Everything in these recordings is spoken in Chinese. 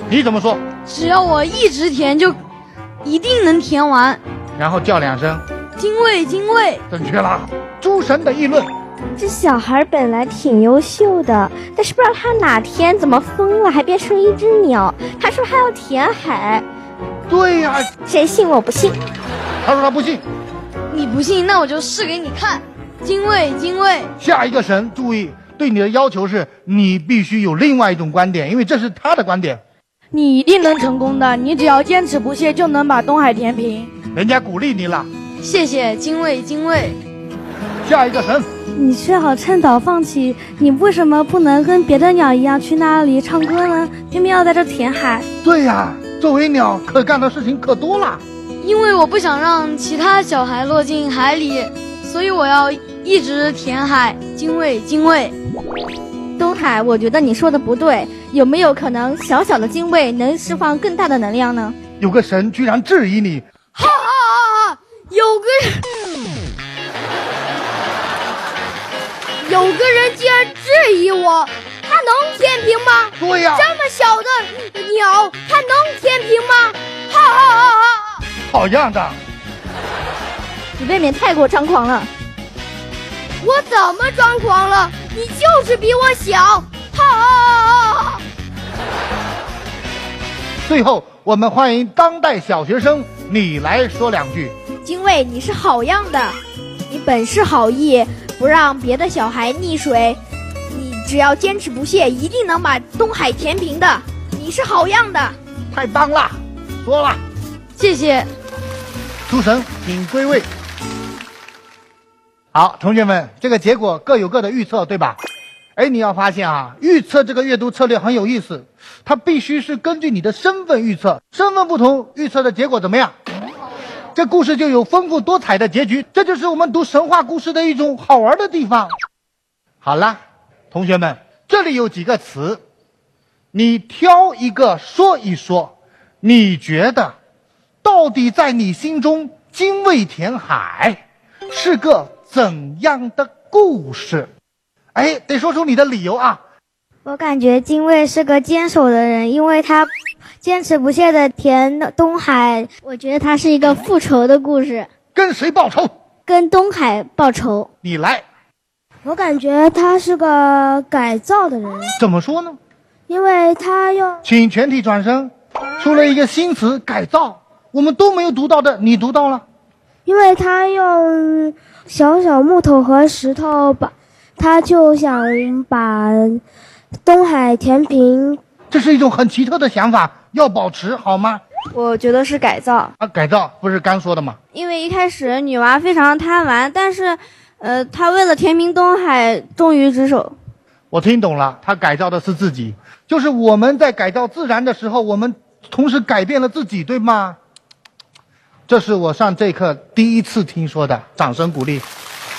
你怎么说？ 只要我一直填，就一定能填完。 然后叫2声， 精卫，精卫。 正确了。诸神的议论。 这小孩本来挺优秀的，但是不知道他哪天怎么疯了，还变成一只鸟。他说他要填海。 对呀， 谁信我不信。 他说他不信。 你不信，那我就试给你看。精卫，精卫。 下一个神注意，对你的要求是你必须有另外一种观点，因为这是他的观点。 你一定能成功的，你只要坚持不懈，就能把东海填平。 人家鼓励你了。 谢谢精卫，精卫。 下一个神。 你却好趁早放弃，你为什么不能跟别的鸟一样去那里唱歌呢？偏偏要在这填海。 对呀，作为鸟可干的事情可多了。 因为我不想让其他小孩落进海里，所以我要一直填海。精卫，精卫。 东海，我觉得你说的不对，有没有可能小小的精卫能释放更大的能量呢？ 有个神居然质疑你。 哈哈哈哈！ 有个人竟然质疑我，他能填平吗？ 对呀， 这么小的鸟，它能填平吗？哈哈哈哈！ 好样的！ 你未免太过张狂了。 我怎么张狂了？你就是比我小！哈哈哈哈！ 最后，我们欢迎当代小学生，你来说2句。 精卫，你是好样的，你本是好意，不让别的小孩溺水，你只要坚持不懈，一定能把东海填平的。你是好样的， 太棒了！说了， 谢谢。 诸神请归位。好，同学们，这个结果各有各的预测，对吧？你要发现啊，预测这个阅读策略很有意思，它必须是根据你的身份预测，身份不同，预测的结果怎么样？这故事就有丰富多彩的结局，这就是我们读神话故事的一种好玩的地方。好了，同学们，这里有几个词，你挑一个说一说，你觉得到底在你心中精卫填海是个怎样的故事？得说出你的理由啊。 我感觉精卫是个坚守的人，因为他坚持不懈的填东海。我觉得他是一个复仇的故事。 跟谁报仇？ 跟东海报仇。 你来。 我感觉他是个改造的人。 怎么说呢？ 因为他用…… 请全体转身。出了一个新词，改造，我们都没有读到的，你读到了。 因为他用小小木头和石头他就想把东海填平。 这是一种很奇特的想法，要保持好吗？ 我觉得是改造啊，改造不是刚说的吗？ 因为一开始女娲非常贪玩，但是她为了填平东海忠于职守。 我听懂了，她改造的是自己，就是我们在改造自然的时候，我们同时改变了自己，对吗？这是我上这课第一次听说的，掌声鼓励。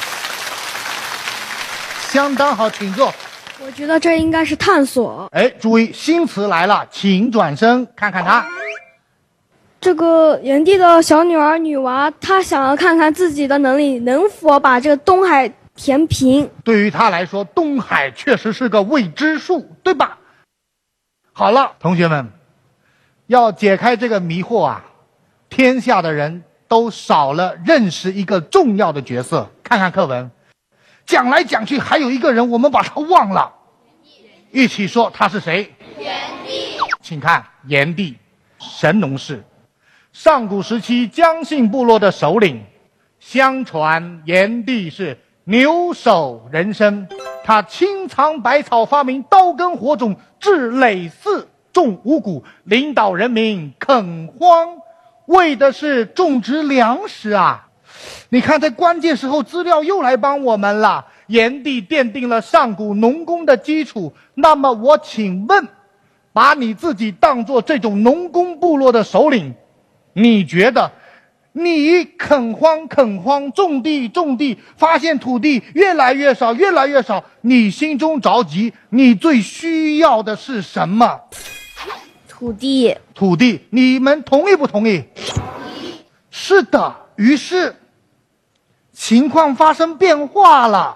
相当好，请坐。 我觉得这应该是探索。 注意，新词来了，请转身看看它。 这个炎帝的小女儿女娲，她想要看看自己的能力能否把这个东海填平。 对于她来说，东海确实是个未知数，对吧？好了，同学们，要解开这个迷惑啊，天下的人都少了认识一个重要的角色。看看课文，讲来讲去还有一个人，我们把他忘了。一起说他是谁？炎帝。请看，炎帝，神农氏，上古时期姜姓部落的首领。相传炎帝是牛首人身，他清藏百草，发明刀耕火种，治累祀，种五谷，领导人民垦荒，为的是种植粮食啊。你看，在关键时候资料又来帮我们了。炎帝奠定了上古农工的基础。那么我请问，把你自己当作这种农工部落的首领，你觉得你垦荒，种地，发现土地越来越少，你心中着急，你最需要的是什么？ 土地， 你们同意不同意？是的。于是情况发生变化了。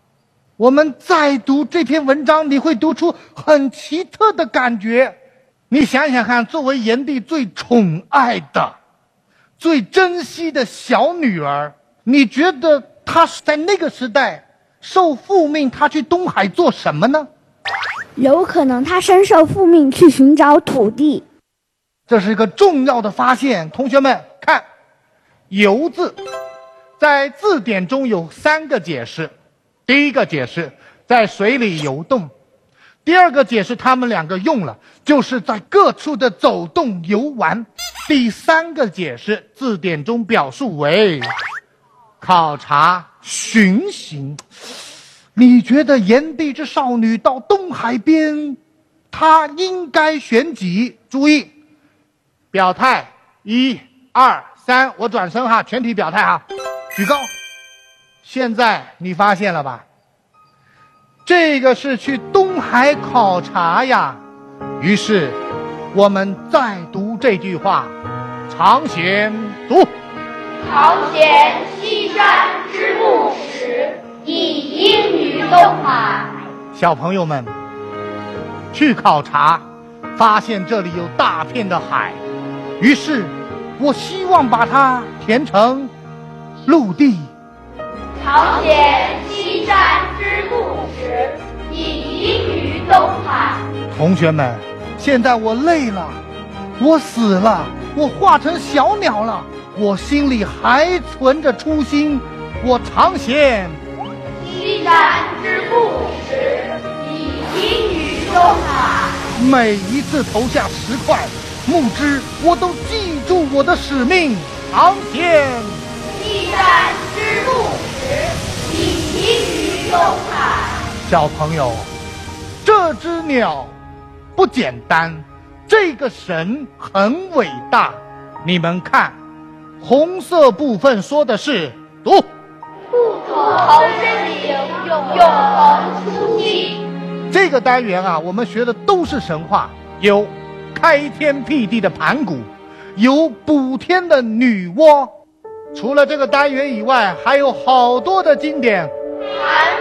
我们再读这篇文章，你会读出很奇特的感觉。 你想想看，作为炎帝最宠爱的、最珍惜的小女儿，你觉得她在那个时代受父命，她去东海做什么呢？ 有可能他身受父命去寻找土地。 这是一个重要的发现。同学们看，游字在字典中有3个解释。第一个解释，在水里游动；第二个解释，他们2个用了，就是在各处的走动游玩；第3个解释，字典中表述为考察巡行。你觉得炎帝之少女到东海边，她应该选几？注意表态，1、2、3，我转身哈，全体表态哈，举高。现在你发现了吧？这个是去东海考察呀。于是我们再读这句话，常贤读。 常贤西山之木石，以应于东海。 小朋友们，去考察，发现这里有大片的海，于是我希望把它填成陆地。 常贤西山之木石，以应于东海。 同学们，现在我累了，我死了，我化成小鸟了，我心里还存着初心，我常贤西山之木石，以应于东海。 每一次投下10块木枝，我都记住我的使命，常贤西山之木石，以应于东海。 小朋友，这只鸟不简单，这个神很伟大。你们看，红色部分说的是读。 不同生灵，永恒初寂。 这个单元啊，我们学的都是神话，有开天辟地的盘古，有补天的女娲。除了这个单元以外，还有好多的经典。 盘